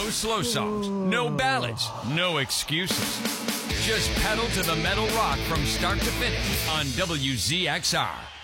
No slow songs, no ballads, no excuses. Just pedal to the metal rock from start to finish on WZXR.